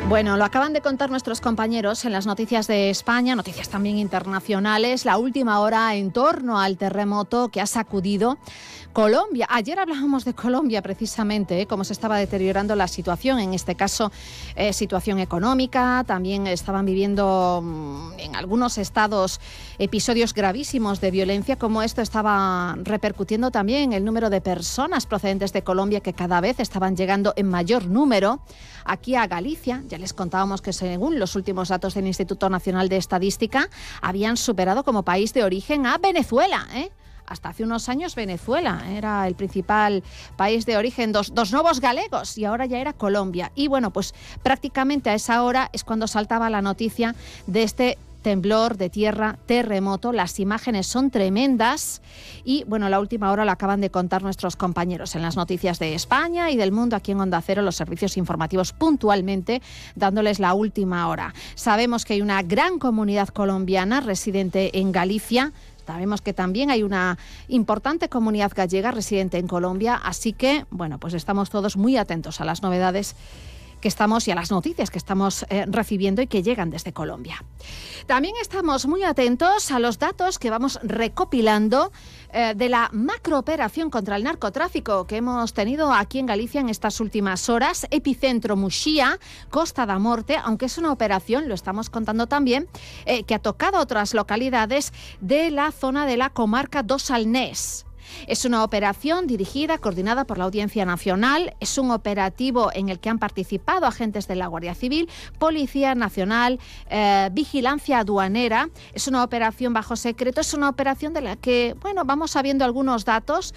Bueno, lo acaban de contar nuestros compañeros en las noticias de España, noticias también internacionales, la última hora en torno al terremoto que ha sacudido Colombia. Ayer hablábamos de Colombia precisamente, cómo se estaba deteriorando la situación, en este caso situación económica, también estaban viviendo en algunos estados episodios gravísimos de violencia, como esto estaba repercutiendo también el número de personas procedentes de Colombia que cada vez estaban llegando en mayor número aquí a Galicia. Ya les contábamos que según los últimos datos del Instituto Nacional de Estadística habían superado como país de origen a Venezuela, Hasta hace unos años Venezuela era el principal país de origen, dos novos galegos, y ahora ya era Colombia. Y bueno, pues prácticamente a esa hora es cuando saltaba la noticia de este temblor de tierra, terremoto. Las imágenes son tremendas y bueno, la última hora la acaban de contar nuestros compañeros en las noticias de España y del mundo aquí en Onda Cero, los servicios informativos puntualmente dándoles la última hora. Sabemos que hay una gran comunidad colombiana residente en Galicia. Sabemos que también hay una importante comunidad gallega residente en Colombia, así que, bueno, pues estamos todos muy atentos a las novedades que estamos y a las noticias que estamos recibiendo y que llegan desde Colombia. También estamos muy atentos a los datos que vamos recopilando de la macrooperación contra el narcotráfico que hemos tenido aquí en Galicia en estas últimas horas. Epicentro Muxía, Costa da Morte, aunque es una operación, lo estamos contando también, que ha tocado otras localidades de la zona de la comarca do Salnés. Es una operación dirigida, coordinada por la Audiencia Nacional. Es un operativo en el que han participado agentes de la Guardia Civil, Policía Nacional, Vigilancia Aduanera. Es una operación bajo secreto, es una operación de la que, bueno, vamos sabiendo algunos datos,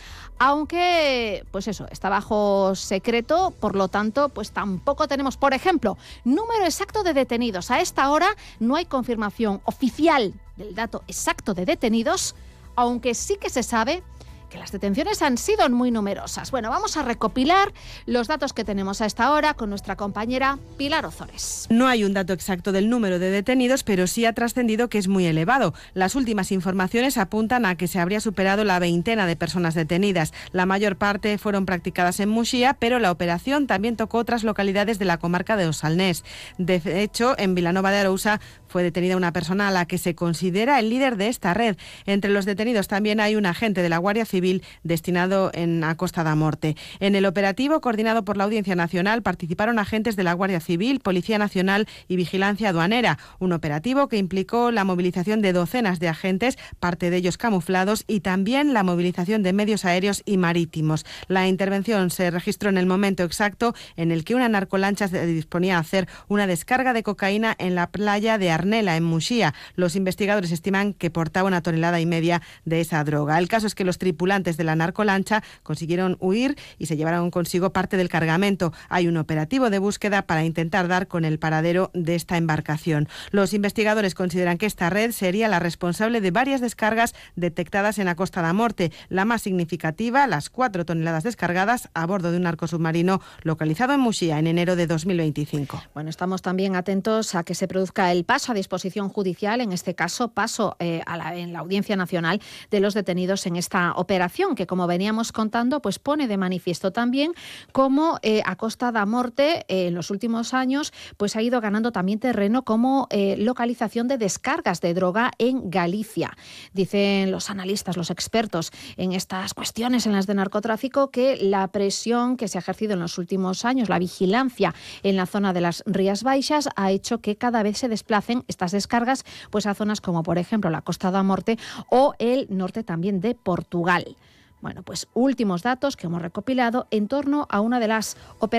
aunque, pues eso, está bajo secreto, por lo tanto, pues tampoco tenemos, por ejemplo, número exacto de detenidos. A esta hora no hay confirmación oficial del dato exacto de detenidos, aunque sí que se sabe que las detenciones han sido muy numerosas. Bueno, vamos a recopilar los datos que tenemos a esta hora con nuestra compañera Pilar Ozores. No hay un dato exacto del número de detenidos, pero sí ha trascendido que es muy elevado. Las últimas informaciones apuntan a que se habría superado la veintena de personas detenidas. La mayor parte fueron practicadas en Muxía, pero la operación también tocó otras localidades de la comarca de Osalnés. De hecho, en Vilanova de Arousa fue detenida una persona a la que se considera el líder de esta red. Entre los detenidos también hay un agente de la Guardia Civil destinado en a Costa da Morte. En el operativo, coordinado por la Audiencia Nacional, participaron agentes de la Guardia Civil, Policía Nacional y Vigilancia Aduanera. Un operativo que implicó la movilización de docenas de agentes, parte de ellos camuflados, y también la movilización de medios aéreos y marítimos. La intervención se registró en el momento exacto en el que una narcolancha se disponía a hacer una descarga de cocaína en la playa de Arnela, en Muxía. Los investigadores estiman que portaba 1,5 toneladas de esa droga. El caso es que los tripulantes de la narcolancha consiguieron huir y se llevaron consigo parte del cargamento. Hay un operativo de búsqueda para intentar dar con el paradero de esta embarcación. Los investigadores consideran que esta red sería la responsable de varias descargas detectadas en la Costa da Morte. La más significativa, las 4 toneladas descargadas a bordo de un narcosubmarino localizado en Muxía en enero de 2025. Bueno, estamos también atentos a que se produzca el paso a disposición judicial, en este caso paso en la Audiencia Nacional de los detenidos en esta operación, que como veníamos contando, pues pone de manifiesto también cómo a Costa da Morte en los últimos años pues ha ido ganando también terreno como localización de descargas de droga en Galicia. Dicen los analistas, los expertos en estas cuestiones, en las de narcotráfico, que la presión que se ha ejercido en los últimos años, la vigilancia en la zona de las Rías Baixas, ha hecho que cada vez se desplacen estas descargas pues a zonas como por ejemplo la Costa da Morte o el norte también de Portugal. Bueno, pues últimos datos que hemos recopilado en torno a una de las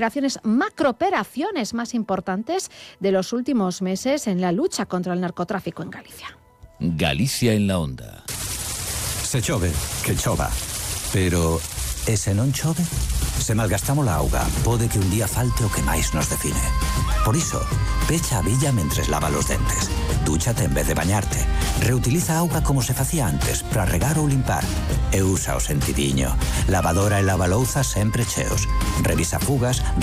macrooperaciones más importantes de los últimos meses en la lucha contra el narcotráfico en Galicia. Galicia en la onda. Se chove, que chova. Pero e se non chove? Se malgastamos a auga, pode que un día falte o que máis nos define. Por iso, pecha a billa mentres lava los dentes. Dúchate en vez de bañarte. Reutiliza auga como se facía antes para regar ou limpar. E usa o sentidiño. Lavadora e lavalouzas sempre cheos. Revisa fugas,